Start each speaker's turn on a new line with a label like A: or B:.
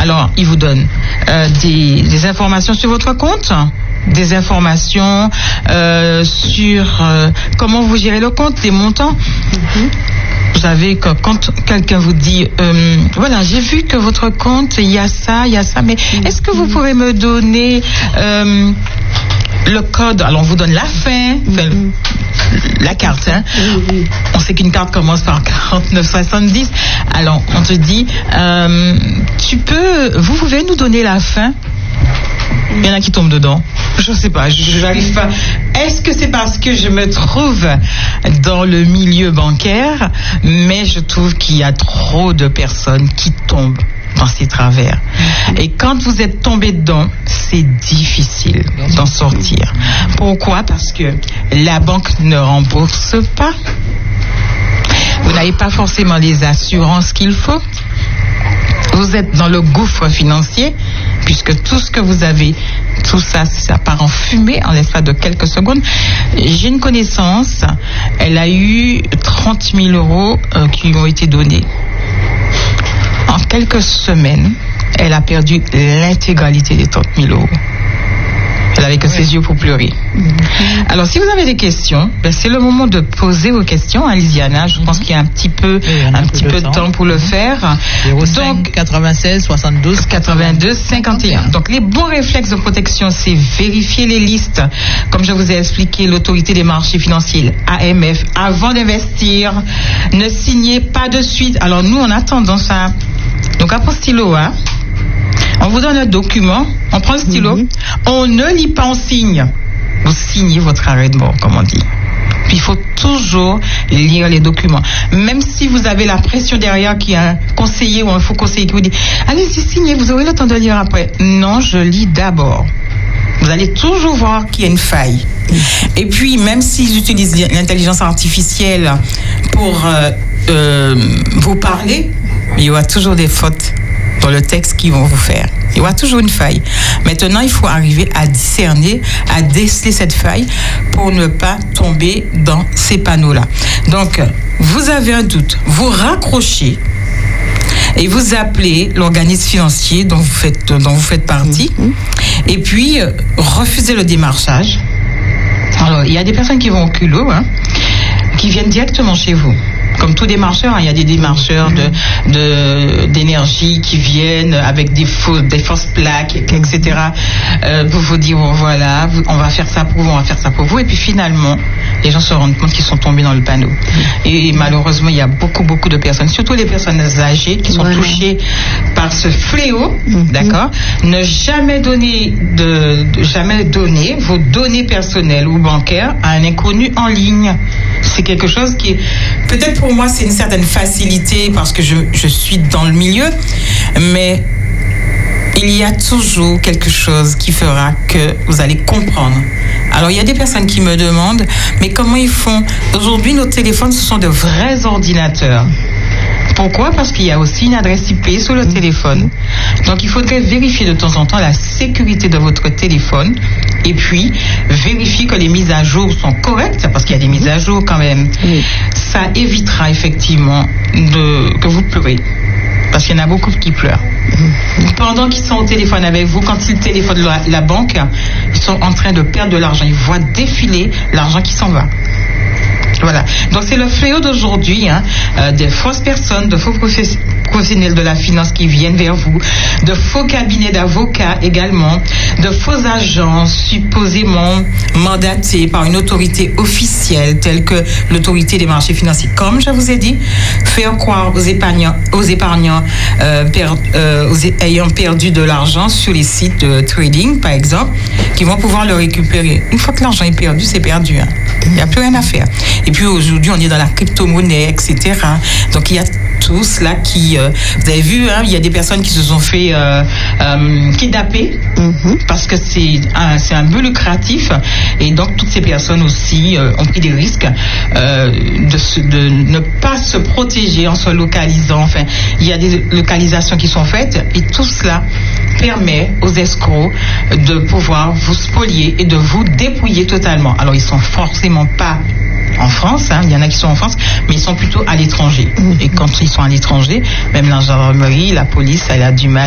A: Alors, ils vous donnent des informations sur votre compte, des informations sur comment vous gérez le compte, les montants. Vous savez que quand quelqu'un vous dit voilà, j'ai vu que votre compte, il y a ça, mais est-ce que vous pouvez me donner le code? Alors on vous donne la fin, la carte, hein. On sait qu'une carte commence par 49,70. Alors on te dit vous pouvez nous donner la fin? Il y en a qui tombent dedans. Je sais pas, je n'arrive pas. Est-ce que c'est parce que je me trouve dans le milieu bancaire, mais je trouve qu'il y a trop de personnes qui tombent dans ces travers. Et quand vous êtes tombé dedans, c'est difficile d'en sortir. Pourquoi? Parce que la banque ne rembourse pas. Vous n'avez pas forcément les assurances qu'il faut. Vous êtes dans le gouffre financier, puisque tout ce que vous avez, tout ça, ça part en fumée en l'espace de quelques secondes. J'ai une connaissance, elle a eu 30 000 euros qui lui ont été donnés. En quelques semaines, elle a perdu l'intégralité des 30 000 euros. Elle avait que ses yeux pour pleurer. Alors, si vous avez des questions, c'est le moment de poser vos questions à Lisiana. Je pense qu'il y a un petit peu de temps pour le faire.
B: 05 96 72
A: 82 51. Donc, les bons réflexes de protection, c'est vérifier les listes. Comme je vous ai expliqué, l'autorité des marchés financiers, AMF, avant d'investir, ne signez pas de suite. Alors, nous, on a tendance à... Donc, après stylo, hein, on vous donne un document, on prend le stylo, on ne lit pas, on signe. Vous signez votre arrêt de mort, comme on dit. Puis il faut toujours lire les documents. Même si vous avez la pression derrière qu'il y a un conseiller ou un faux conseiller qui vous dit « Allez-y, signez, vous aurez le temps de lire après. » Non, je lis d'abord. Vous allez toujours voir qu'il y a une faille. Et puis, même s'ils utilisent l'intelligence artificielle pour vous parler, il y aura toujours des fautes dans le texte qu'ils vont vous faire. Il y aura toujours une faille. Maintenant, il faut arriver à discerner, à déceler cette faille pour ne pas tomber dans ces panneaux-là. Donc, vous avez un doute, vous raccrochez et vous appelez l'organisme financier dont vous faites partie et puis refusez le démarchage. Alors, il y a des personnes qui vont au culot, qui viennent directement chez vous. Comme tous démarcheurs, il y a des démarcheurs d'énergie qui viennent avec des fausses plaques, etc. Pour vous dire, voilà, on va faire ça pour vous, on va faire ça pour vous. Et puis finalement, les gens se rendent compte qu'ils sont tombés dans le panneau. Et malheureusement, il y a beaucoup de personnes, surtout les personnes âgées, qui sont touchées par ce fléau, d'accord? Ne jamais donner vos données personnelles ou bancaires à un inconnu en ligne. C'est quelque chose qui est, peut-être pour moi, c'est une certaine facilité parce que je suis dans le milieu, mais il y a toujours quelque chose qui fera que vous allez comprendre. Alors, il y a des personnes qui me demandent, mais comment ils font? Aujourd'hui, nos téléphones, ce sont de vrais ordinateurs. Pourquoi? Parce qu'il y a aussi une adresse IP sur le téléphone. Donc, il faudrait vérifier de temps en temps la sécurité de votre téléphone et puis vérifier que les mises à jour sont correctes, parce qu'il y a des mises à jour quand même. Ça évitera effectivement que vous pleurez. Parce qu'il y en a beaucoup qui pleurent. Pendant qu'ils sont au téléphone avec vous, quand ils téléphonent la banque, ils sont en train de perdre de l'argent. Ils voient défiler l'argent qui s'en va. Voilà. Donc c'est le fléau d'aujourd'hui, des fausses personnes, de faux professionnels de la finance qui viennent vers vous, de faux cabinets d'avocats également, de faux agents supposément mandatés par une autorité officielle telle que l'autorité des marchés financiers. Comme je vous ai dit, faire croire aux épargnants ayant perdu de l'argent sur les sites de trading, par exemple, qui vont pouvoir le récupérer. Une fois que l'argent est perdu, c'est perdu. Il n'y a plus rien à faire. Et puis aujourd'hui, on est dans la crypto-monnaie, etc. Donc il y a tout cela qui... vous avez vu, il y a des personnes qui se sont fait kidnapper parce que c'est un but lucratif. Et donc toutes ces personnes aussi ont pris des risques de ne pas se protéger en se localisant. Enfin, il y a des localisations qui sont faites et tout cela permet aux escrocs de pouvoir vous spolier et de vous dépouiller totalement. Alors ils sont forcément pas en France, il y en a qui sont en France, mais ils sont plutôt à l'étranger. Et quand ils sont à l'étranger, même la gendarmerie, la police, elle a du mal